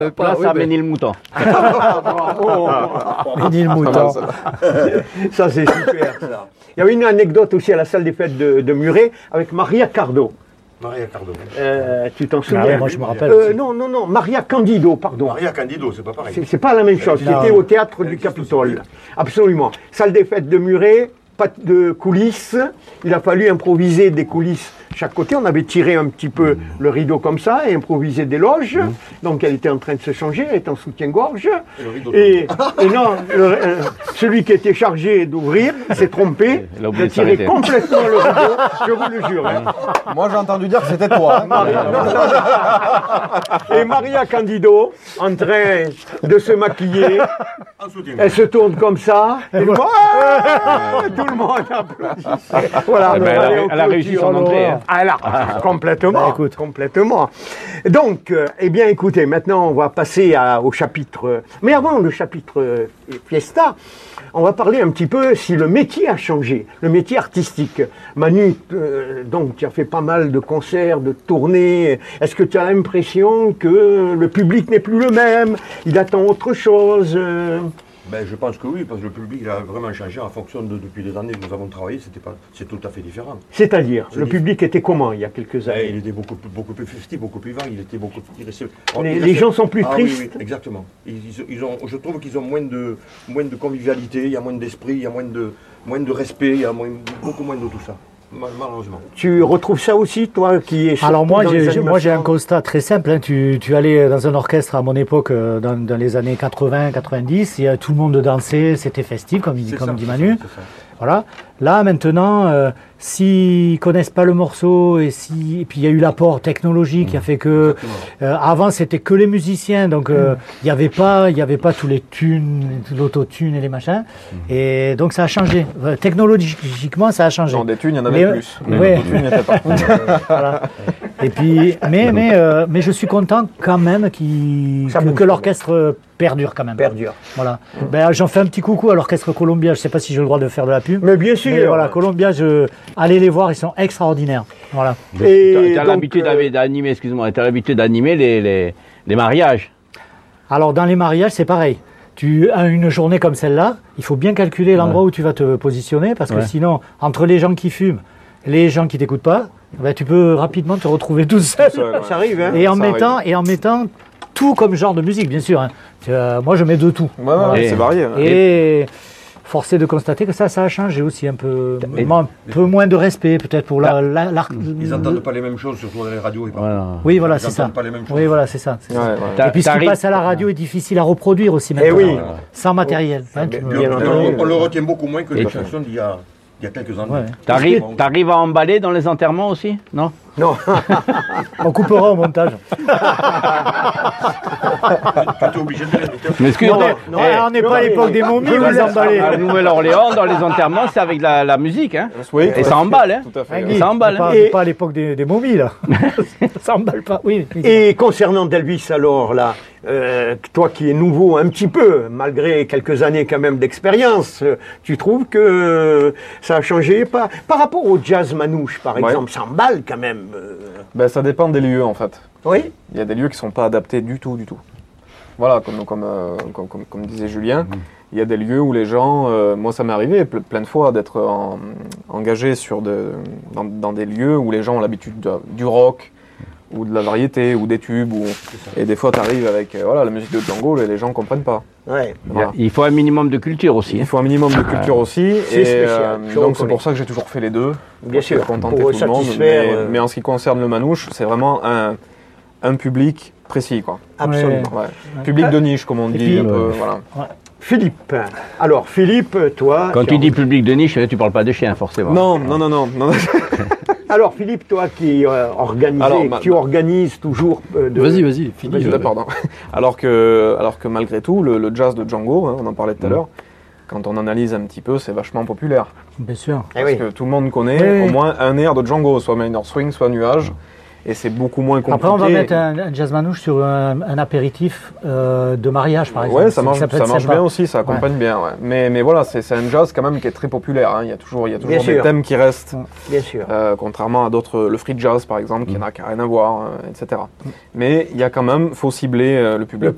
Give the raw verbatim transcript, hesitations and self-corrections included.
Place oui, à mais... Ménilmouton. Ménilmouton. Ça, c'est super, ça. Il y avait une anecdote aussi à la salle des fêtes de, de Muret avec Maria Cardo. Maria Cardo. Euh, tu t'en souviens? Ah ouais, moi, je me rappelle. Euh, non, non, non, Maria Candido, pardon. Maria Candido, c'est pas pareil. C'est, c'est pas la même chose, qui était au théâtre du Capitole. Absolument. Salle des fêtes de Muret, pas de coulisses. Il a fallu improviser des coulisses chaque côté. On avait tiré un petit peu le rideau comme ça et improvisé des loges. Mmh. Donc elle était en train de se changer, elle était en soutien-gorge. Et, et, et non, le, euh, celui qui était chargé d'ouvrir s'est trompé. Il a tiré complètement le rideau, je vous le jure. Hein. Moi j'ai entendu dire que c'était toi. Hein. Maria, non, non. Et Maria Candido, en train de se maquiller, elle se tourne comme ça. Et moi, tout le monde applaudissait. Voilà, eh ben, elle, a, elle a réussi son entrée. Hein. Ah là, complètement, bah, écoute. complètement. Donc, euh, eh bien, écoutez, maintenant, on va passer à, au chapitre... Mais avant le chapitre euh, Fiesta, on va parler un petit peu si le métier a changé, le métier artistique. Manu, euh, donc, tu as fait pas mal de concerts, de tournées. Est-ce que tu as l'impression que le public n'est plus le même? Il attend autre chose euh... Ben, je pense que oui, parce que le public il a vraiment changé en fonction de depuis les années que nous avons travaillé, c'était pas, c'est tout à fait différent. C'est-à-dire, c'est le diff... public était comment il y a quelques années? Il était beaucoup, beaucoup plus festif, beaucoup plus vivant, il était beaucoup plus... Oh, les, les gens sont plus ah, tristes. Oui, oui, exactement. Ils, ils, ils ont, je trouve qu'ils ont moins de, moins de convivialité, il y a moins d'esprit, il y a moins de, moins de respect, il y a moins, beaucoup moins de tout ça. Malheureusement. Tu retrouves ça aussi, toi, qui est... Alors moi, j'ai, moi, j'ai un constat très simple. Hein. Tu, tu allais dans un orchestre à mon époque, dans, dans les années quatre-vingts quatre-vingt-dix, et tout le monde dansait, c'était festif, comme, il, comme ça, dit Manu. Ça, ça. Voilà. Là, maintenant, euh, s'ils connaissent pas le morceau, et, si, et puis il y a eu l'apport technologique mmh. qui a fait que... Euh, avant, c'était que les musiciens, donc il euh, n'y avait pas, il y avait pas tous les tunes, l'autotune et les machins. Mmh. Et donc ça a changé. Euh, technologiquement, ça a changé. Non, des tunes, il y en avait mais, plus. Mais ouais. Des tunes, il n'y avait pas. Voilà. Et puis, mais, mais, euh, mais je suis content quand même qu'il, que, que l'orchestre perdure quand même. Perdure. Voilà. Mmh. Ben, j'en fais un petit coucou à l'orchestre Columbia. Je ne sais pas si j'ai le droit de faire de la pub. Mais bien sûr. Mais voilà, Columbia, je... allez les voir, ils sont extraordinaires. Voilà. Et tu as l'habitude euh... d'animer, excuse-moi, tu as l'habitude d'animer les, les, les mariages. Alors, dans les mariages, c'est pareil. Tu as une journée comme celle-là, il faut bien calculer l'endroit ouais. où tu vas te positionner, parce que ouais. sinon, entre les gens qui fument, les gens qui t'écoutent pas, ben, tu peux rapidement te retrouver tout seul. Ça, ouais. ça arrive, hein. Et en ça mettant, arrive. et en mettant tout comme genre de musique, bien sûr. Hein. Euh, moi, je mets de tout. Ouais, ouais, et, c'est varié. Hein. Et force est de constater que ça, ça a changé aussi un peu. Et, un peu moins de respect, peut-être pour la, la, la, Ils n'entendent pas les mêmes choses, surtout dans les radios. Et voilà. Oui, voilà, c'est ça. Pas les mêmes choses. Oui, voilà, c'est ça. C'est ouais, ça. Ouais. Et puis, ce qui passe à la radio est difficile à reproduire aussi maintenant. Et oui. Sans matériel. Oh, hein, bien, bien, bien, on, on le retient beaucoup moins que les chansons d'il y a. Il y a quelques années. Ouais. T'arrives, t'arrives à emballer dans les enterrements aussi? Non? Non. On coupera au montage. T'es obligé de Mais excuse-moi. Non, hey, on n'est pas à l'époque des momies où ils emballaient. À Nouvelle-Orléans, dans les enterrements, c'est avec la, la musique. Hein. Oui, et ça emballe. Hein. Tout à fait. Et ça emballe. Pas, et... pas à l'époque des, des momies, là. Ça emballe pas. Oui. Et concernant Delvis, alors, là, euh, toi qui es nouveau un petit peu, malgré quelques années quand même d'expérience, tu trouves que ça a changé par, par rapport au jazz manouche, par ouais. exemple, ça emballe quand même. Ben, ça dépend des lieux, en fait. Oui. Il y a des lieux qui ne sont pas adaptés du tout, du tout. Voilà, comme, comme, euh, comme, comme, comme disait Julien, mmh. il y a des lieux où les gens, euh, moi ça m'est arrivé ple- plein de fois d'être en, engagé sur de, dans, dans des lieux où les gens ont l'habitude de, du rock, ou de la variété, ou des tubes, ou, et des fois tu arrives avec euh, voilà, la musique de Django et les gens ne comprennent pas. Ouais. Voilà. Il faut un minimum de culture aussi. Il faut un minimum de culture ouais. aussi, c'est et spécial, euh, donc c'est pour ça que j'ai toujours fait les deux. Bien sûr, pour contenter tout le monde, mais, euh... mais en ce qui concerne le manouche, c'est vraiment un, un public précis, quoi. Absolument. Ouais. Ouais. Public de niche, comme on dit. puis, un peu, ouais. voilà. Ouais. Philippe, alors Philippe, toi... Quand tu dis public de niche, tu parles pas de chiens, forcément. Non, non, non, non. non. Alors Philippe, toi qui euh, organisé, alors, ma, tu organises toujours... Euh, de... Vas-y, vas-y, finis. Vas-y, pardon. Alors que, alors que malgré tout, le, le jazz de Django, hein, on en parlait tout à mmh. l'heure, quand on analyse un petit peu, c'est vachement populaire. Bien sûr. Parce oui. que tout le monde connaît oui, oui. au moins un air de Django, soit Minor Swing, soit Nuage. Et c'est beaucoup moins compliqué. Après, on va mettre un, un jazz manouche sur un, un apéritif euh, de mariage, par exemple. Ouais, ça marche, ça ça marche bien aussi, ça accompagne ouais. bien. Ouais. Mais, mais voilà, c'est, c'est un jazz quand même qui est très populaire. Hein. Il y a toujours, il y a toujours bien des sûr. thèmes qui restent. Bien sûr. Euh, contrairement à d'autres, le free jazz par exemple, qui n'a mmh. rien à voir, euh, et cetera. Mmh. Mais il y a quand même, faut cibler euh, le public.